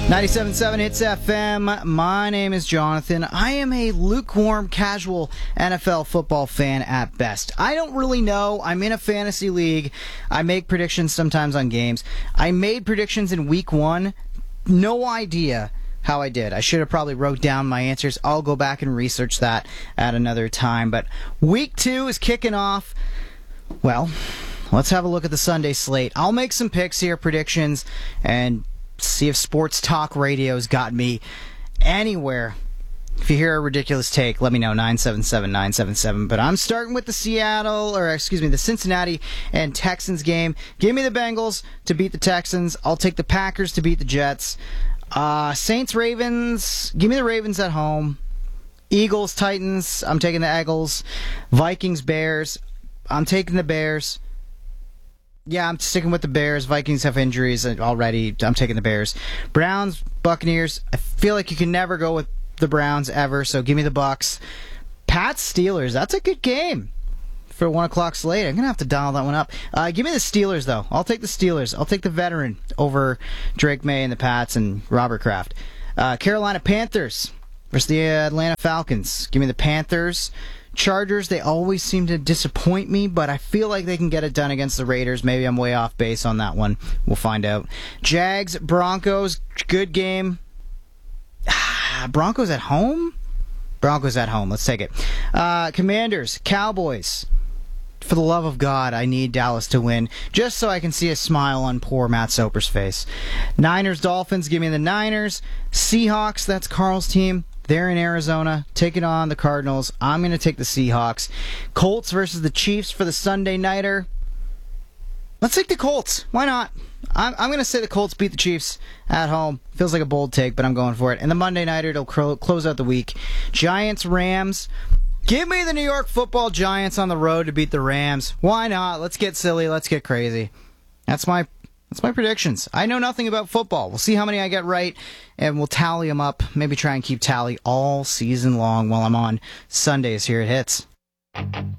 97.7 Hits FM. My name is Jonathan. I am a lukewarm, casual NFL football fan at best. I don't really know. I'm in a fantasy league. I make predictions sometimes on games. I made predictions in week 1. No idea how I did. I should have probably wrote down my answers. I'll go back and research that at another time. But week 2 is kicking off. Well, let's have a look at the Sunday slate. I'll make some picks here, predictions, and see if sports talk radio's got me anywhere. If you hear a ridiculous take, let me know, 977-977. But I'm starting with the Cincinnati and Texans game. Give me the Bengals to beat the Texans. I'll take the Packers to beat the Jets. Saints, Ravens. Give me the Ravens at home. Eagles, Titans. I'm taking the Eagles. Vikings, Bears. I'm taking the Bears. Yeah, I'm sticking with the Bears. Vikings have injuries already. I'm taking the Bears. Browns, Buccaneers. I feel like you can never go with the Browns ever, so give me the Bucs. Pats, Steelers. That's a good game for 1 o'clock slate. I'm going to have to dial that one up. Give me the Steelers, though. I'll take the Steelers. I'll take the veteran over Drake May and the Pats and Robert Kraft. Carolina Panthers versus the Atlanta Falcons. Give me the Panthers. Chargers, they always seem to disappoint me, but I feel like they can get it done against the Raiders. Maybe I'm way off base on that one. We'll find out. Jags, Broncos, good game. Broncos at home? Broncos at home. Let's take it. Commanders, Cowboys. For the love of God, I need Dallas to win, just so I can see a smile on poor Matt Soper's face. Niners, Dolphins, give me the Niners. Seahawks, that's Carl's team. They're in Arizona, taking on the Cardinals. I'm going to take the Seahawks. Colts versus the Chiefs for the Sunday Nighter. Let's take the Colts. Why not? I'm going to say the Colts beat the Chiefs at home. Feels like a bold take, but I'm going for it. And the Monday Nighter, it'll close out the week. Giants, Rams. Give me the New York Football Giants on the road to beat the Rams. Why not? Let's get silly. Let's get crazy. That's my predictions. I know nothing about football. We'll see how many I get right, and we'll tally them up. Maybe try and keep tally all season long while I'm on Sundays here at Hits.